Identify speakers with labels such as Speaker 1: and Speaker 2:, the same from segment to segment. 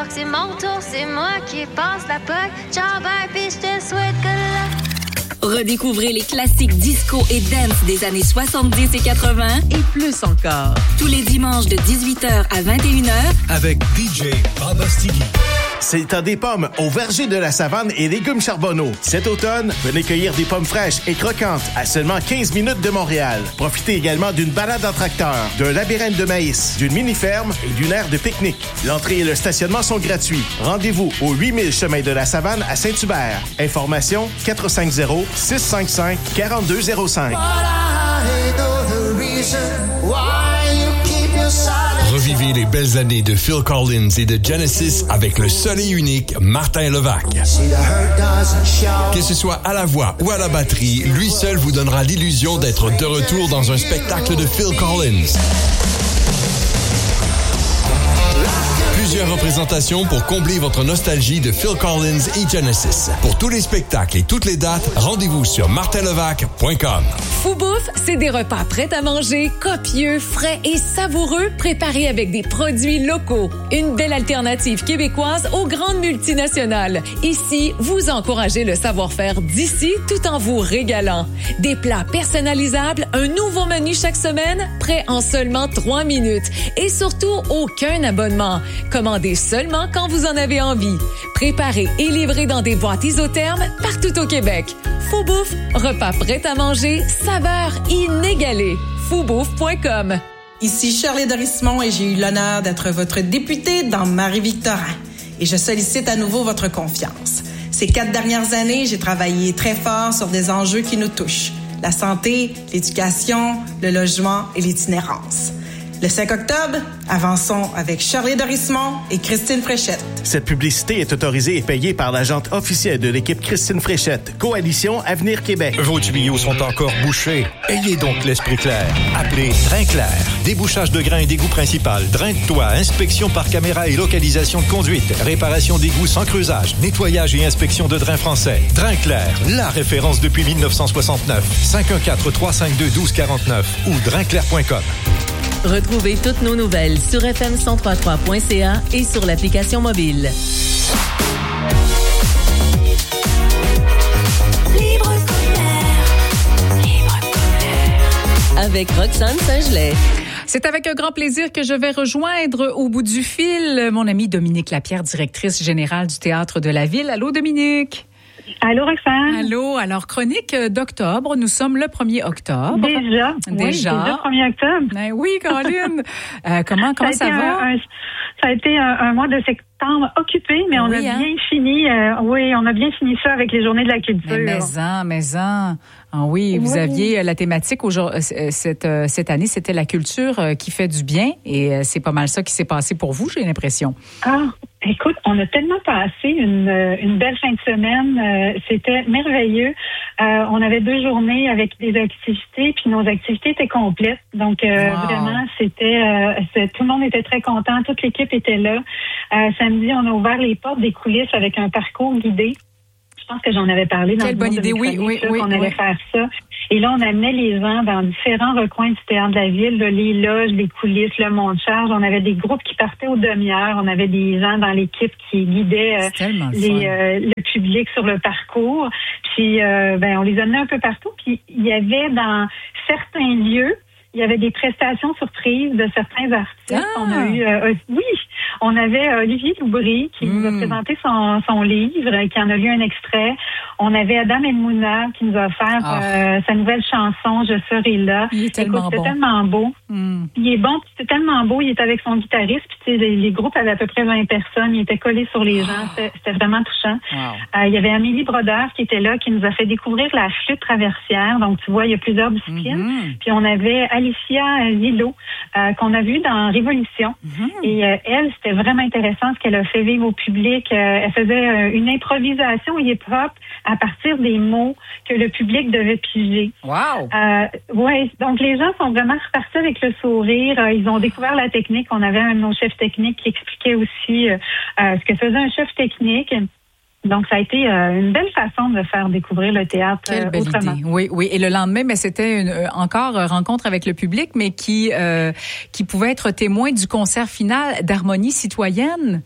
Speaker 1: crois que c'est mon tour, c'est moi qui passe la POC. Ciao, bye, pis je te souhaite que la...
Speaker 2: Redécouvrez les classiques disco et dance des années 70 et 80
Speaker 3: et plus encore.
Speaker 2: Tous les dimanches de 18h à 21h
Speaker 4: avec DJ Babastigui.
Speaker 5: C'est le temps des pommes au verger de la Savane et légumes Charbonneau. Cet automne, venez cueillir des pommes fraîches et croquantes à seulement 15 minutes de Montréal. Profitez également d'une balade en tracteur, d'un labyrinthe de maïs, d'une mini-ferme et d'une aire de pique-nique. L'entrée et le stationnement sont gratuits. Rendez-vous au 8000 chemin de la Savane à Saint-Hubert. Information 450-655-4205.
Speaker 4: Revivez les belles années de Phil Collins et de Genesis avec le seul et unique Martin Levac. Que ce soit à la voix ou à la batterie, lui seul vous donnera l'illusion d'être de retour dans un spectacle de Phil Collins. Plusieurs représentations pour combler votre nostalgie de Phil Collins et Genesis. Pour tous les spectacles et toutes les dates, rendez-vous sur martinlevac.com.
Speaker 6: Foubouffe, c'est des repas prêts à manger, copieux, frais et savoureux, préparés avec des produits locaux. Une belle alternative québécoise aux grandes multinationales. Ici, vous encouragez le savoir-faire d'ici tout en vous régalant. Des plats personnalisables, un nouveau menu chaque semaine, prêt en seulement 3 minutes. Et surtout, aucun abonnement. Commandez seulement quand vous en avez envie. Préparé et livré dans des boîtes isothermes partout au Québec. Foubouffe, repas prêts à manger, saveur inégalée. Foubouffe.com.
Speaker 7: Ici Shirley Dorismont et j'ai eu l'honneur d'être votre députée dans Marie-Victorin. Et je sollicite à nouveau votre confiance. Ces 4 dernières années, j'ai travaillé très fort sur des enjeux qui nous touchent. La santé, l'éducation, le logement et l'itinérance. Le 5 octobre, avançons avec Shirley Dorismont et Christine Fréchette.
Speaker 5: Cette publicité est autorisée et payée par l'agente officielle de l'équipe Christine Fréchette, Coalition Avenir Québec.
Speaker 8: Vos tuyaux sont encore bouchés. Ayez donc l'esprit clair. Appelez Drain Clair. Débouchage de grains et d'égout principal. Drain de toit. Inspection par caméra et localisation de conduite. Réparation d'égouts sans creusage. Nettoyage et inspection de drains français. Drain Clair. La référence depuis 1969. 514-352-1249 ou drainclair.com.
Speaker 3: Retrouvez toutes nos nouvelles sur fm1033.ca et sur l'application mobile. Avec Roxane Saint-Gelais.
Speaker 9: C'est avec un grand plaisir que je vais rejoindre au bout du fil mon amie Dominique Lapierre, directrice générale du Théâtre de la Ville. Allô, Dominique?
Speaker 10: Allô, Roxane.
Speaker 9: Allô. Alors, chronique d'octobre. Nous sommes le 1er octobre.
Speaker 10: Déjà. Oui, déjà 1er octobre.
Speaker 9: Ben oui, Caroline. comment ça va?
Speaker 10: Ça a été un mois de septembre occupé, mais on a bien fini. On a bien fini ça avec les Journées de la culture.
Speaker 9: Mais ah oui, vous aviez la thématique cette année, c'était la culture qui fait du bien, et c'est pas mal ça qui s'est passé pour vous, j'ai l'impression.
Speaker 10: Ah, écoute, on a tellement passé une belle fin de semaine, c'était merveilleux. On avait 2 journées avec des activités, puis nos activités étaient complètes. Donc vraiment, tout le monde était très content, toute l'équipe était là. Samedi, on a ouvert les portes des coulisses avec un parcours guidé. Je pense que j'en avais parlé dans
Speaker 9: Quelle bonne idée, oui,
Speaker 10: qu'on allait faire ça. Et là, on amenait les gens dans différents recoins du Théâtre de la Ville, là, les loges, les coulisses, le monte-charge. On avait des groupes qui partaient aux demi-heures. On avait des gens dans l'équipe qui guidaient le public sur le parcours. Puis, on les amenait un peu partout. Puis, il y avait dans certains lieux, il y avait des prestations surprises de certains artistes. On a eu, on avait Olivier Loubry qui nous a présenté son livre, qui en a lu un extrait. On avait Adam Elmouna qui nous a offert sa nouvelle chanson « Je serai là ». C'était tellement beau. Il est bon, c'était tellement beau. Il était avec son guitariste, puis les groupes avaient à peu près 20 personnes. Il était collé sur les gens. C'était vraiment touchant. Il y avait Amélie Brodeur qui était là, qui nous a fait découvrir la flûte traversière. Donc, tu vois, il y a plusieurs disciplines. Puis on avait Alicia Lillo, qu'on a vu dans Révolution. Et elle, c'était vraiment intéressant ce qu'elle a fait vivre au public. Elle faisait une improvisation hip-hop à partir des mots que le public devait piger.
Speaker 9: Wow!
Speaker 10: Donc les gens sont vraiment repartis avec le sourire. Ils ont découvert la technique. On avait un de nos chefs techniques qui expliquait aussi ce que faisait un chef technique. Donc, ça a été une belle façon de faire découvrir le théâtre autrement.
Speaker 9: Idée. Oui. Et le lendemain, mais c'était encore rencontre avec le public, mais qui pouvait être témoin du concert final d'Harmonie citoyenne.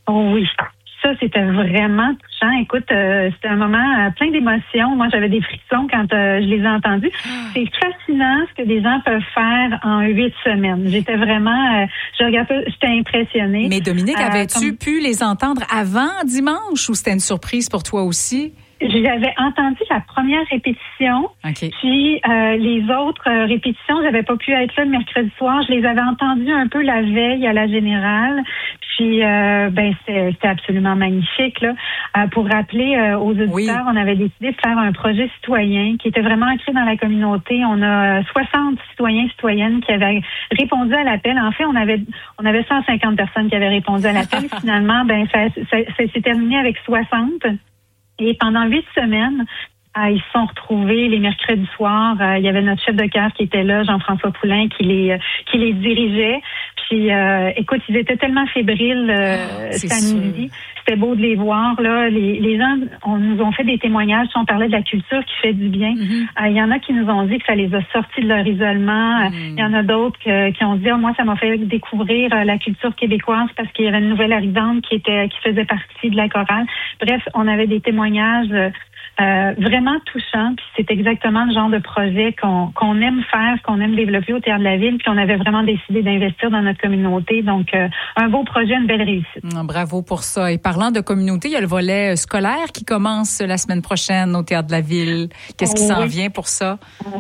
Speaker 10: Oh oui. Ça, c'était vraiment touchant. Écoute, c'était un moment plein d'émotions. Moi, j'avais des frissons quand je les ai entendus. C'est fascinant ce que des gens peuvent faire en 8 semaines. J'étais vraiment, j'étais impressionnée.
Speaker 9: Mais Dominique, avais-tu pu les entendre avant dimanche ou c'était une surprise pour toi aussi?
Speaker 10: J'avais entendu la première répétition, puis les autres répétitions, j'avais pas pu être là le mercredi soir. Je les avais entendues un peu la veille à la Générale, puis c'était absolument magnifique là. Pour rappeler aux auditeurs, on avait décidé de faire un projet citoyen qui était vraiment ancré dans la communauté. On a 60 citoyens et citoyennes qui avaient répondu à l'appel. En fait, on avait 150 personnes qui avaient répondu à l'appel. Finalement, ça s'est terminé avec 60. Et pendant 8 semaines, ils se sont retrouvés les mercredis soirs. Il y avait notre chef de cœur qui était là, Jean-François Poulain, qui les dirigeait. Puis, écoute, ils étaient tellement fébriles samedi. C'était beau de les voir. Là, les gens nous ont fait des témoignages. On parlait de la culture qui fait du bien. Il y en a qui nous ont dit que ça les a sortis de leur isolement. Il y en a d'autres qui ont dit moi, ça m'a fait découvrir la culture québécoise parce qu'il y avait une nouvelle arrivante qui faisait partie de la chorale. Bref, on avait des témoignages vraiment touchant, puis c'est exactement le genre de projet qu'on aime faire, qu'on aime développer au Théâtre de la Ville, puis on avait vraiment décidé d'investir dans notre communauté. Donc, un beau projet, une belle réussite.
Speaker 9: Bravo pour ça. Et parlant de communauté, il y a le volet scolaire qui commence la semaine prochaine au Théâtre de la Ville. Qu'est-ce qui s'en vient pour ça?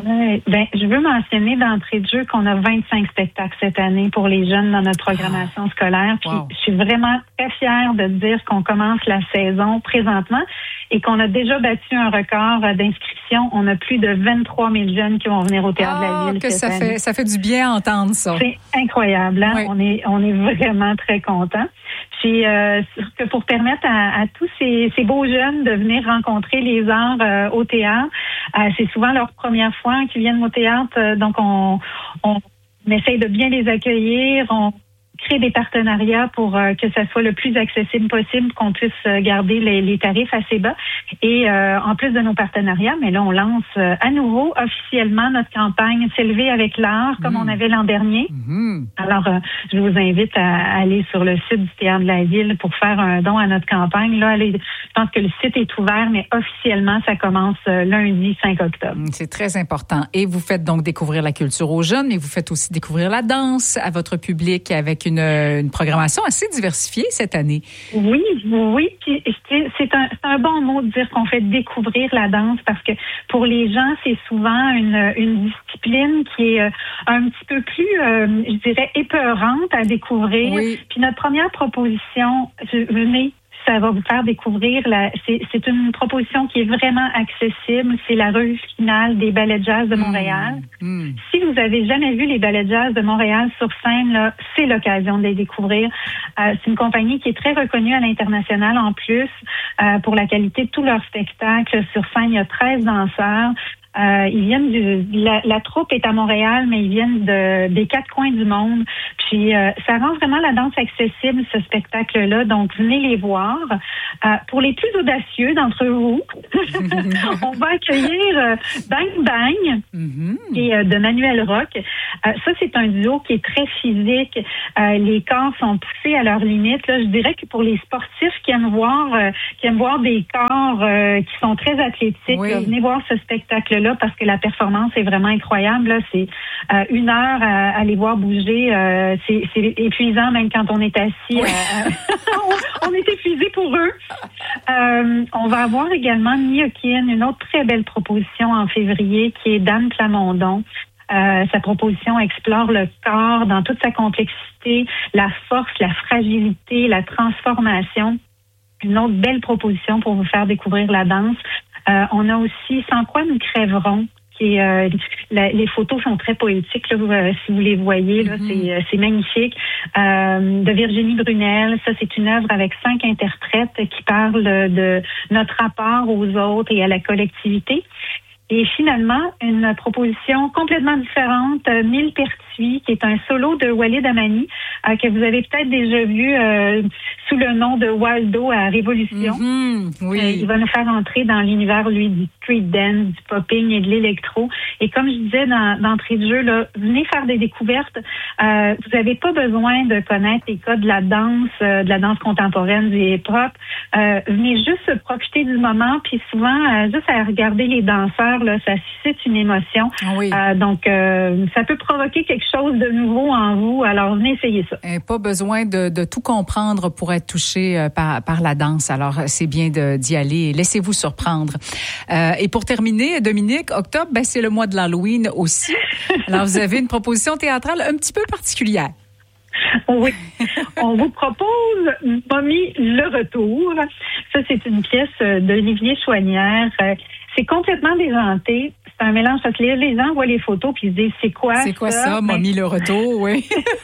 Speaker 10: Je veux mentionner d'entrée de jeu qu'on a 25 spectacles cette année pour les jeunes dans notre programmation scolaire. Puis, je suis vraiment très fière de dire qu'on commence la saison présentement et qu'on a déjà battu un record d'inscription. On a plus de 23 000 jeunes qui vont venir au Théâtre de la Ville cette année.
Speaker 9: Ça fait du bien à entendre ça.
Speaker 10: C'est incroyable. Hein? Oui. On est vraiment très contents. Puis pour permettre à tous ces beaux jeunes de venir rencontrer les arts au théâtre, c'est souvent leur première fois qu'ils viennent au théâtre. Donc on essaye de bien les accueillir. On crée des partenariats pour que ça soit le plus accessible possible, qu'on puisse garder les tarifs assez bas. Et en plus de nos partenariats, mais là, on lance à nouveau officiellement notre campagne S'élever avec l'art, comme on avait l'an dernier. Alors, je vous invite à aller sur le site du Théâtre de la Ville pour faire un don à notre campagne. Là, je pense que le site est ouvert, mais officiellement, ça commence lundi 5 octobre.
Speaker 9: C'est très important. Et vous faites donc découvrir la culture aux jeunes, mais vous faites aussi découvrir la danse à votre public avec une programmation assez diversifiée cette année.
Speaker 10: Oui. Puis c'est un bon mot de dire qu'on fait découvrir la danse parce que pour les gens, c'est souvent une discipline qui est un petit peu plus, je dirais, épeurante à découvrir. Oui. Puis notre première proposition, venez. Ça va vous faire découvrir c'est une proposition qui est vraiment accessible. C'est la revue finale des ballets de jazz de Montréal. Si vous avez jamais vu les ballets de jazz de Montréal sur scène, là, c'est l'occasion de les découvrir. C'est une compagnie qui est très reconnue à l'international en plus pour la qualité de tous leurs spectacles. Sur scène, il y a 13 danseurs. Ils viennent la troupe est à Montréal, mais ils viennent des 4 coins du monde. Puis ça rend vraiment la danse accessible, ce spectacle-là. Donc, venez les voir. Pour les plus audacieux d'entre vous, on va accueillir Bang Bang et de Manuel Rock. Ça, c'est un duo qui est très physique. Les corps sont poussés à leur limite. Là, je dirais que pour les sportifs qui aiment voir des corps qui sont très athlétiques, là, venez voir ce spectacle-là parce que la performance est vraiment incroyable. Là, c'est 1 heure à les voir bouger. C'est épuisant même quand on est assis. On est épuisé pour eux. On va avoir également Myokin, une autre très belle proposition en février qui est d'Anne Plamondon. Sa proposition explore le corps dans toute sa complexité, la force, la fragilité, la transformation. Une autre belle proposition pour vous faire découvrir la danse. On a aussi Sans quoi nous crèverons. Les photos sont très poétiques, là, si vous les voyez, là, c'est magnifique. De Virginie Brunel, ça c'est une œuvre avec 5 interprètes qui parlent de notre rapport aux autres et à la collectivité. Et finalement, une proposition complètement différente, Mille Pertuis, qui est un solo de Walid Amani, que vous avez peut-être déjà vu sous le nom de Waldo à Révolution.
Speaker 9: Oui.
Speaker 10: Il va nous faire entrer dans l'univers, lui, du street dance, du popping et de l'électro. Et comme je disais d'entrée de jeu, là, venez faire des découvertes. Vous n'avez pas besoin de connaître les codes de la danse contemporaine, du hip-hop. Venez juste profiter du moment, puis souvent, juste à regarder les danseurs, là, ça suscite une émotion.
Speaker 9: Oui.
Speaker 10: Donc, ça peut provoquer quelque chose de nouveau en vous. Alors, venez essayer ça.
Speaker 9: Et pas besoin de tout comprendre pour être touché par la danse. Alors, c'est bien d'y aller. Laissez-vous surprendre. Et pour terminer, Dominique, octobre, c'est le mois de l'Halloween aussi. Alors, vous avez une proposition théâtrale un petit peu particulière.
Speaker 10: Oui. On vous propose Momie le retour. Ça, c'est une pièce d'Olivier Chouanière. C'est complètement déjanté. C'est un mélange parce que les gens voient les photos puis ils se disent c'est quoi ça,
Speaker 9: Momie le retour, oui.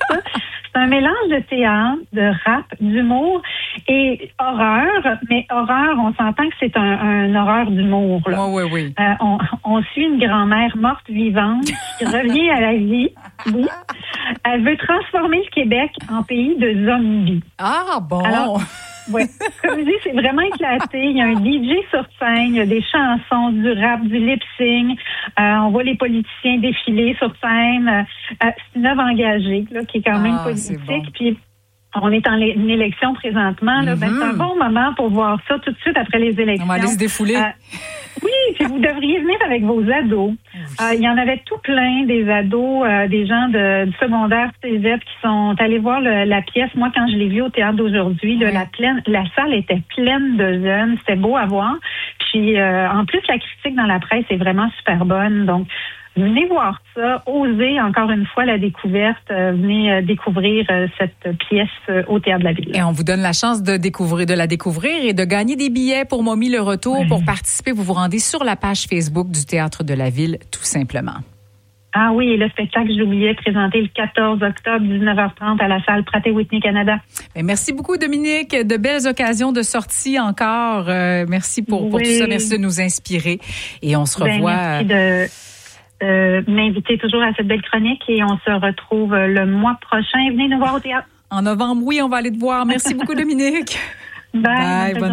Speaker 10: C'est un mélange de théâtre, de rap, d'humour et horreur. Mais horreur, on s'entend que c'est un horreur d'humour.
Speaker 9: Oui.
Speaker 10: On suit une grand-mère morte vivante qui revient à la vie. Oui. Elle veut transformer le Québec en pays de zombies.
Speaker 9: Ah bon.
Speaker 10: Alors, ouais. Comme je dis, c'est vraiment éclaté. Il y a un DJ sur scène, il y a des chansons, du rap, du lip-sync. On voit les politiciens défiler sur scène. C'est une œuvre engagée, là, qui est quand même politique. Bon. Puis on est en une élection présentement. Là, c'est un bon moment pour voir ça tout de suite après les élections.
Speaker 9: On va aller se défouler.
Speaker 10: Oui, puis vous devriez venir avec vos ados. Il y en avait tout plein, des ados, des gens du secondaire cégep qui sont allés voir la pièce. Moi, quand je l'ai vue au théâtre d'aujourd'hui, la salle était pleine de jeunes. C'était beau à voir. Puis, en plus, la critique dans la presse est vraiment super bonne. Donc, venez voir ça, osez encore une fois la découverte, venez découvrir cette pièce au Théâtre de la Ville.
Speaker 9: Et on vous donne la chance de la découvrir et de gagner des billets pour Momie le retour. Oui. Pour participer, vous vous rendez sur la page Facebook du Théâtre de la Ville, tout simplement.
Speaker 10: Ah oui, et le spectacle, j'oubliais, présenté le 14 octobre, 19h30 à la salle Pratt & Whitney Canada.
Speaker 9: Merci beaucoup, Dominique. De belles occasions de sortie encore. Merci pour tout ça. Merci de nous inspirer. Et on se revoit...
Speaker 10: Merci m'inviter toujours à cette belle chronique et on se retrouve le mois prochain. Venez nous voir au théâtre.
Speaker 9: En novembre, oui, on va aller te voir. Merci beaucoup, Dominique.
Speaker 10: Bye.
Speaker 9: Bonne